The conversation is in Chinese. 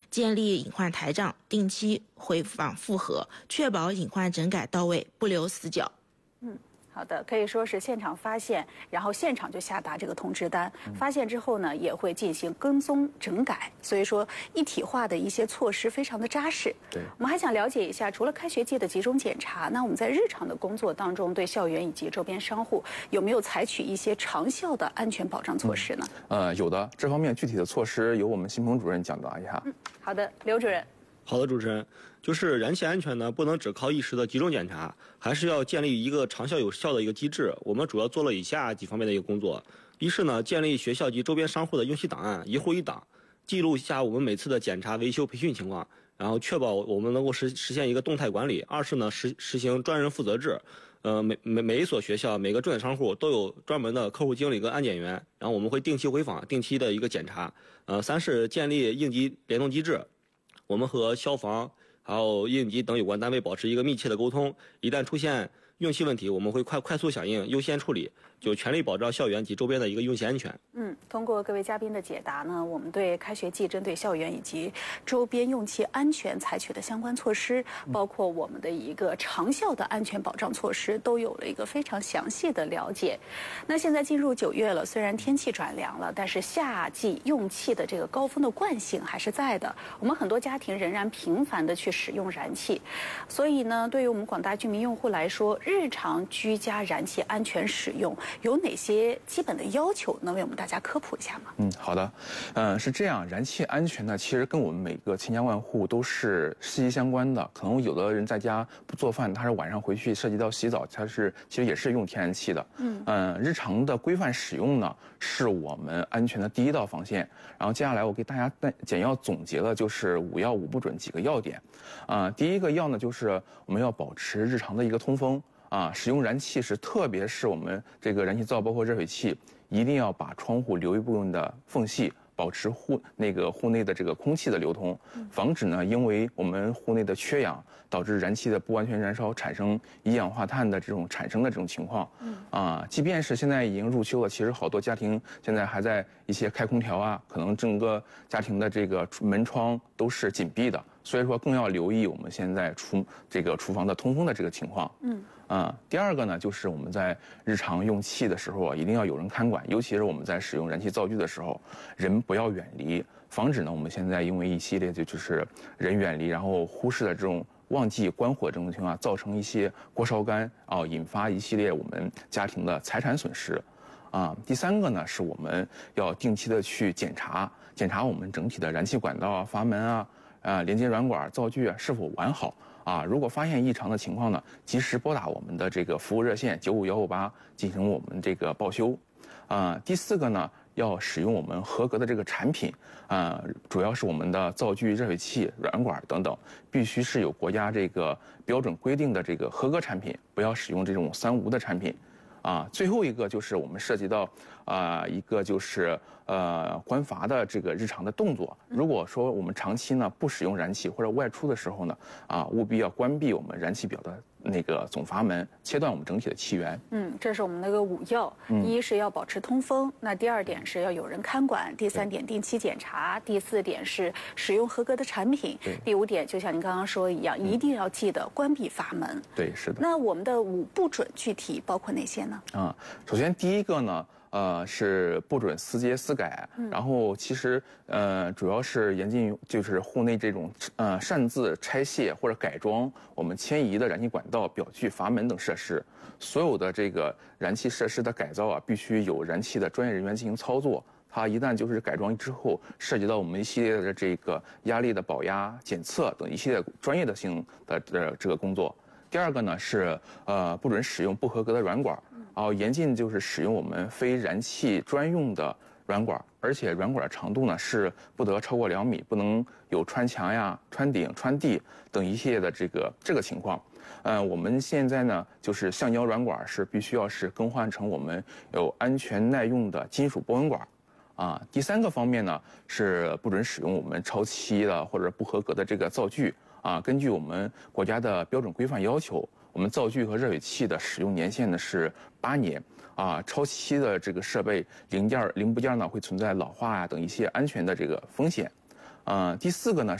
建立隐患台账，定期回访复核，确保隐患整改到位，不留死角。 好的，可以说是现场发现，然后现场就下达这个通知单。发现之后呢，也会进行跟踪整改。所以说，一体化的一些措施非常的扎实。 对， 我们还想了解一下，除了开学季的集中检查，那我们在日常的工作当中，对校园以及周边商户有没有采取一些长效的安全保障措施呢？ 有的，这方面具体的措施由我们新鹏主任讲答一下。 好的，刘主任。 好的，主持人，就是燃气安全呢，不能只靠一时的集中检查，还是要建立一个长效有效的一个机制。我们主要做了以下几方面的一个工作：一是呢，建立学校及周边商户的用气档案，一户一档，记录一下我们每次的检查、维修、培训情况，然后确保我们能够实现一个动态管理。二是呢，实行专人负责制。每一所学校、每个重点商户都有专门的客户经理跟安检员，然后我们会定期回访、定期的一个检查。三是建立应急联动机制。我们和消防还有应急等有关单位保持一个密切的沟通，一旦出现用气问题，我们会快速响应，优先处理，就全力保障校园及周边的一个用气安全。 通过各位嘉宾的解答呢，我们对开学季针对校园以及周边用气安全采取的相关措施，包括我们的一个长效的安全保障措施，都有了一个非常详细的了解。那现在进入9月了，虽然天气转凉了，但是夏季用气的这个高峰的惯性还是在的。我们很多家庭仍然频繁的去使用燃气，所以呢，对于我们广大居民用户来说，日常居家燃气安全使用有哪些基本的要求，能为我们大家科普一下吗？ 好的，是这样，燃气安全呢，其实跟我们每个千家万户都是息息相关的。可能有的人在家不做饭，他是晚上回去涉及到洗澡，其实也是用天然气的。日常的规范使用呢，是我们安全的第一道防线。然后接下来我给大家简要总结了，就是5要5不准几个要点。第一个要呢，就是我们要保持日常的一个通风。使用燃气时，特别是我们这个燃气灶包括热水器，一定要把窗户留一部分的缝隙，保持户内的这个空气的流通，防止呢因为我们户内的缺氧导致燃气的不完全燃烧，产生一氧化碳的这种情况。即便是现在已经入秋了，其实好多家庭现在还在一些开空调啊，可能整个家庭的这个门窗都是紧闭的，所以说更要留意我们现在厨房的通风的这个情况。第二个呢，就是我们在日常用气的时候一定要有人看管，尤其是我们在使用燃气灶具的时候，人不要远离，防止呢我们现在因为一系列就是人远离，然后忽视了这种忘记关火这种情况，造成一些锅烧干引发一系列我们家庭的财产损失。第三个呢，是我们要定期的去检查我们整体的燃气管道阀门连接软管灶具是否完好。如果发现异常的情况呢，及时拨打我们的这个服务热线95158进行我们这个报修。第四个呢，要使用我们合格的这个产品，主要是我们的灶具、热水器、软管等等，必须是有国家这个标准规定的这个合格产品，不要使用这种3无的产品。最后一个就是我们涉及到一个就是关阀的这个日常的动作。如果说我们长期呢不使用燃气或者外出的时候呢，务必要关闭我们燃气表的那个总阀门，切断我们整体的气源。 这是我们那个5要，一是要保持通风，那第2点是要有人看管，第3点定期检查，第4点是使用合格的产品，第5点就像您刚刚说的一样，一定要记得关闭阀门。 对，是的。 那我们的5不准具体包括哪些呢？ 首先第一个呢，是不准私接私改，然后其实主要是严禁就是户内这种擅自拆卸或者改装我们迁移的燃气管道、表具、阀门等设施。所有的这个燃气设施的改造必须有燃气的专业人员进行操作。它一旦就是改装之后，涉及到我们一系列的这个压力的保压、检测等一系列专业的性的这个工作。第2个呢是不准使用不合格的软管，严禁就是使用我们非燃气专用的软管，而且软管的长度呢是不得超过2米，不能有穿墙呀、穿顶、穿地等一系列的这个情况。我们现在呢就是橡胶软管是必须要是更换成我们有安全耐用的金属波纹管。第3个方面呢是不准使用我们超期的或者不合格的这个灶具。根据我们国家的标准规范要求，我们灶具和热水器的使用年限呢是8年。超期的这个设备零部件呢会存在老化等一些安全的这个风险。第4个呢